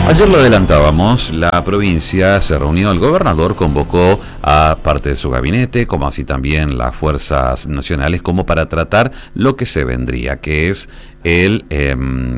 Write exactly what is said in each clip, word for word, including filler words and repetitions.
Ayer lo adelantábamos, la provincia se reunió, el gobernador convocó a parte de su gabinete, como así también las fuerzas nacionales, como para tratar lo que se vendría, que es el, eh,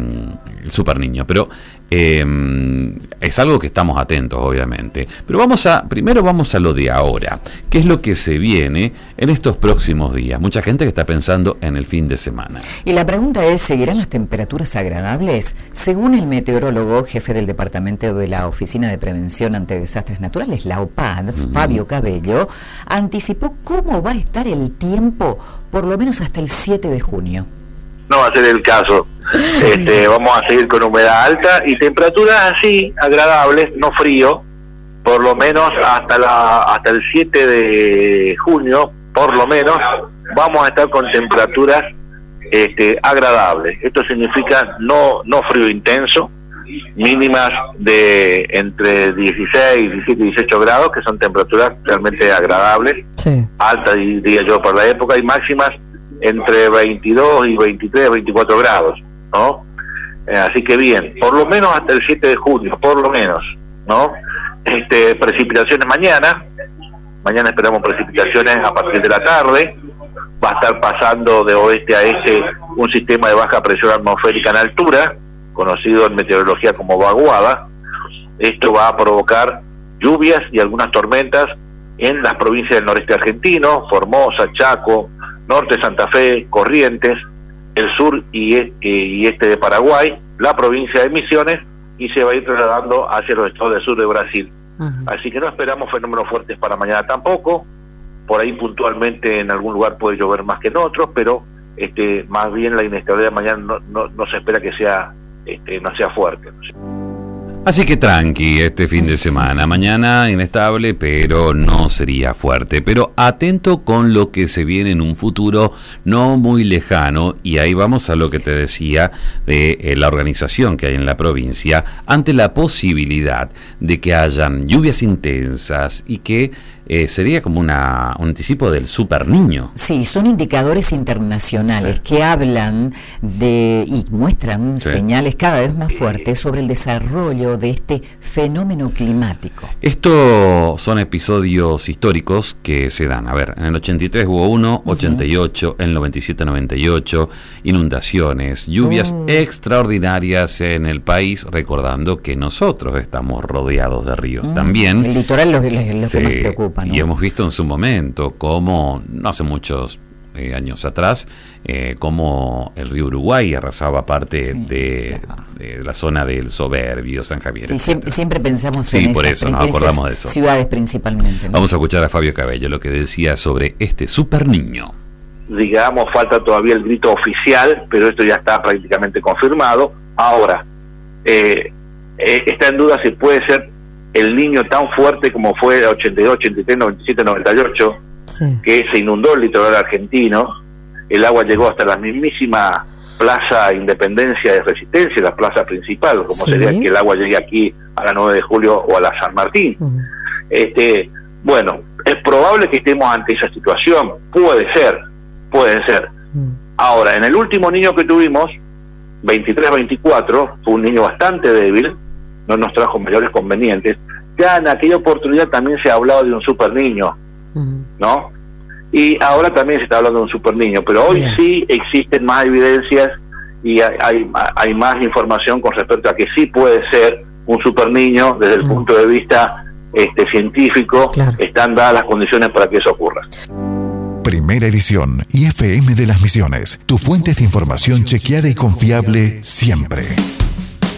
el Super Niño. Pero eh, es algo que estamos atentos, obviamente. Pero vamos a, primero vamos a lo de ahora. ¿Qué es lo que se viene en estos próximos días? Mucha gente que está pensando en el fin de semana. Y la pregunta es, ¿seguirán las temperaturas agradables? Según el meteorólogo, jefe del departamento de la Oficina de Prevención ante Desastres Naturales, la O P A D, uh-huh. Fabio Cabello, anticipó cómo va a estar el tiempo por lo menos hasta el siete de junio. No va a ser el caso. Este, vamos a seguir con humedad alta y temperaturas así, agradables, no frío, por lo menos hasta la hasta el siete de junio, por lo menos, vamos a estar con temperaturas este, agradables. Esto significa no no frío intenso, mínimas de entre dieciséis, diecisiete, dieciocho grados, que son temperaturas realmente agradables, sí. Altas diría yo por la época, y máximas entre veintidós y veintitrés, veinticuatro grados, ¿no? Eh, así que bien, por lo menos hasta el siete de junio, por lo menos, ¿no? Este, precipitaciones mañana, mañana esperamos precipitaciones a partir de la tarde, va a estar pasando de oeste a este un sistema de baja presión atmosférica en altura, conocido en meteorología como vaguada. Esto va a provocar lluvias y algunas tormentas en las provincias del noreste argentino, Formosa, Chaco, norte de Santa Fe, Corrientes, el sur y este, y este de Paraguay, la provincia de Misiones, y se va a ir trasladando hacia los estados del sur de Brasil. Uh-huh. Así que no esperamos fenómenos fuertes para mañana tampoco. Por ahí puntualmente en algún lugar puede llover más que en otros, pero este, más bien la inestabilidad de mañana no, no, no se espera que sea este, no sea fuerte. Así que tranqui este fin de semana. Mañana inestable, pero no sería fuerte. Pero atento con lo que se viene en un futuro no muy lejano. Y ahí vamos a lo que te decía de eh, la organización que hay en la provincia ante la posibilidad de que hayan lluvias intensas y que eh, sería como una, un anticipo del Super Niño. Sí, son indicadores internacionales sí. que hablan de y muestran sí. señales cada vez más fuertes sobre el desarrollo de este fenómeno climático. Estos son episodios históricos que se dan. A ver, en el ochenta y tres hubo uno, uh-huh. ochenta y ocho, en el noventa y siete, noventa y ocho, inundaciones, lluvias uh. extraordinarias en el país, recordando que nosotros estamos rodeados de ríos uh. también. El litoral es lo, lo sí, que más preocupa, ¿no? Y hemos visto en su momento cómo, no hace muchos Eh, años atrás, eh, como el río Uruguay arrasaba parte sí, de, claro. de la zona del Soberbio, San Javier. Sí, siempre, siempre pensamos sí, en por esas, eso nos acordamos de eso. Ciudades principalmente, ¿no? Vamos a escuchar a Fabio Cabello lo que decía sobre este Super Niño. Digamos, falta todavía el grito oficial, pero esto ya está prácticamente confirmado. Ahora, eh, eh, está en duda si puede ser el Niño tan fuerte como fue el ochenta y dos, ochenta y tres, noventa y siete, noventa y ocho, sí. que se inundó el litoral argentino, el agua llegó hasta la mismísima Plaza Independencia de Resistencia, la plaza principal, como sí. sería que el agua llegue aquí a la nueve de julio o a la San Martín. Uh-huh. Este, bueno, es probable que estemos ante esa situación, puede ser, puede ser. Uh-huh. Ahora, en el último niño que tuvimos, veintitrés veinticuatro, fue un niño bastante débil, no nos trajo mayores convenientes. Ya en aquella oportunidad también se ha hablado de un super niño, uh-huh. ¿no? Y ahora también se está hablando de un super niño, pero hoy Bien. sí existen más evidencias y hay, hay, hay más información con respecto a que sí puede ser un super niño desde el uh-huh. punto de vista este, científico, claro. están dadas las condiciones para que eso ocurra. Primera edición y F M de las Misiones, tu fuente de información chequeada y confiable siempre.